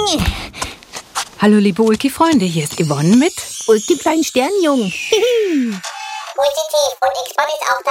Hallo liebe Ulki-Freunde, hier ist Yvonne mit Ulk, die kleinen Sternjungen. Positiv und X-Bot ist auch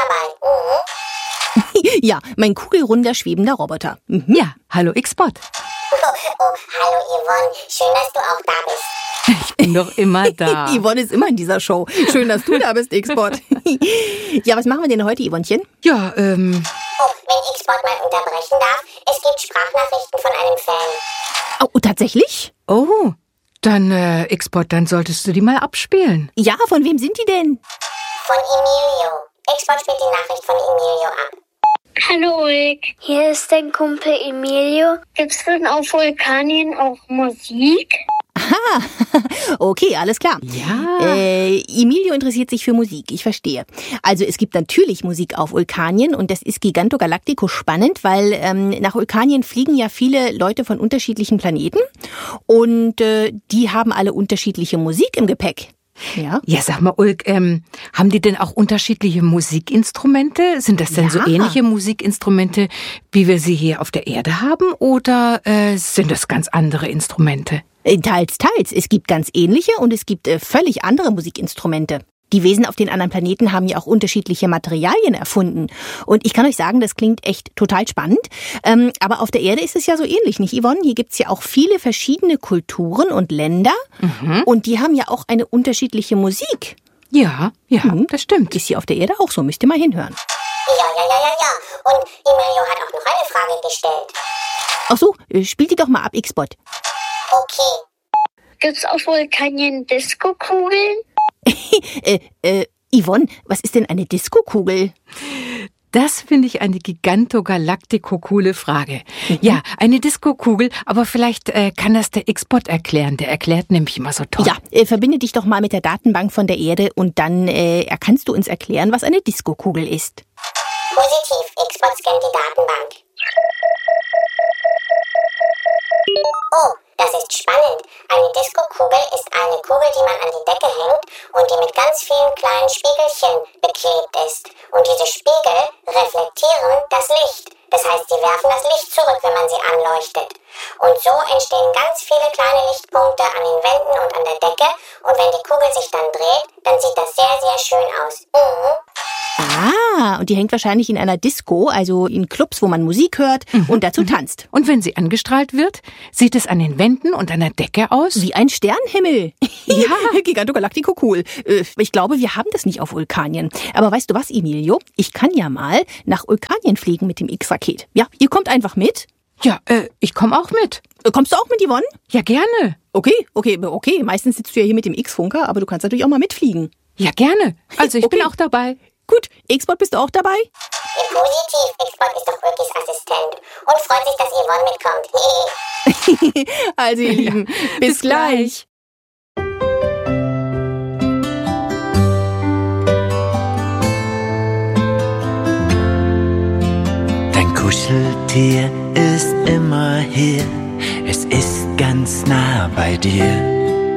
dabei. Ja, mein kugelrunder, schwebender Roboter. Ja, hallo X-Bot. Hallo Yvonne, schön, dass du auch da bist. Ich bin doch immer da. Yvonne ist immer in dieser Show. Schön, dass du da bist, X-Bot. Ja, was machen wir denn heute, Yvonnchen? Ja, wenn X-Bot mal unterbrechen darf, es gibt Sprachnachrichten von einem Fan. Oh, tatsächlich? oh, dann X-Bot, dann solltest du die mal abspielen. Ja, von wem sind die denn? Von Emilio. X-Bot spielt die Nachricht von Emilio ab. Hallo Ulk, hier ist dein Kumpel Emilio. Gibt's denn auf Vulkanien auch Musik? Aha, okay, alles klar. Ja. Emilio interessiert sich für Musik, ich verstehe. Also es gibt natürlich Musik auf Vulkanien und das ist Giganto Galactico spannend, weil nach Vulkanien fliegen ja viele Leute von unterschiedlichen Planeten und die haben alle unterschiedliche Musik im Gepäck. Ja. Ja, sag mal, Ulk, haben die denn auch unterschiedliche Musikinstrumente? Sind das denn so ähnliche Musikinstrumente, wie wir sie hier auf der Erde haben? Oder sind das ganz andere Instrumente? Teils, teils. Es gibt ganz ähnliche und es gibt völlig andere Musikinstrumente. Die Wesen auf den anderen Planeten haben ja auch unterschiedliche Materialien erfunden. Und ich kann euch sagen, das klingt echt total spannend. Aber auf der Erde ist es ja so ähnlich, nicht Yvonne? Hier gibt's ja auch viele verschiedene Kulturen und Länder. Und die haben ja auch eine unterschiedliche Musik. Ja, das stimmt. Ist hier auf der Erde auch so, müsst ihr mal hinhören. Ja. Und Emilio hat auch noch eine Frage gestellt. Ach so, spielt die doch mal ab, X-Bot. Okay. Gibt's auf Vulkanien Diskokugeln? Yvonne, was ist denn eine Diskokugel? Das finde ich eine giganto-galactico-coole Frage. Ja, eine Diskokugel, aber vielleicht kann das der X-Bot erklären. Der erklärt nämlich immer so toll. Ja, verbinde dich doch mal mit der Datenbank von der Erde und dann kannst du uns erklären, was eine Diskokugel ist. Positiv, X-Bot scannt die Datenbank. Oh, das ist spannend. Eine Diskokugel ist eine Kugel, die man an die Decke hängt und die mit ganz vielen kleinen Spiegelchen beklebt ist. Und diese Spiegel reflektieren das Licht. Das heißt, sie werfen das Licht zurück, wenn man sie anleuchtet. Und so entstehen ganz viele kleine Lichtpunkte an den Wänden und an der Decke. Und wenn die Kugel sich dann dreht, dann sieht das sehr, sehr schön aus. Ah, und die hängt wahrscheinlich in einer Disco, also in Clubs, wo man Musik hört und dazu tanzt. Und wenn sie angestrahlt wird, sieht es an den Wänden und an der Decke aus? Wie ein Sternenhimmel. Ja. Giganto Galactico cool. Ich glaube, wir haben das nicht auf Vulkanien. Aber weißt du was, Emilio? Ich kann ja mal nach Vulkanien fliegen mit dem X-Raket. Ja, ihr kommt einfach mit. Ja, ich komme auch mit. Kommst du auch mit, Yvonne? Ja, gerne. Okay. Meistens sitzt du ja hier mit dem X-Funker, aber du kannst natürlich auch mal mitfliegen. Ja, gerne. Also ich bin auch dabei. Gut, X-Bot, bist du auch dabei? Positiv, X-Bot ist doch Ulkis Assistent und freut sich, dass Yvonne mitkommt. Also ihr Lieben, bis gleich. Dein Kuscheltier ist immer hier, es ist ganz nah bei dir.